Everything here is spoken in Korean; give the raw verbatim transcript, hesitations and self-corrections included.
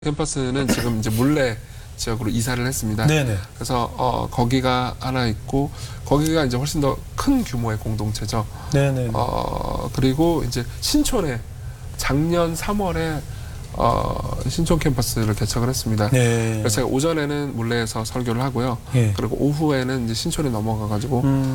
캠퍼스는 지금 이제 물레 지역으로 이사를 했습니다. 네네. 그래서 어, 거기가 하나 있고 거기가 이제 훨씬 더 큰 규모의 공동체죠. 네네. 어, 그리고 이제 신촌에 작년 삼월에 어, 신촌 캠퍼스를 개척을 했습니다. 네. 그래서 제가 오전에는 물레에서 설교를 하고요. 예. 그리고 오후에는 이제 신촌에 넘어가 가지고 음.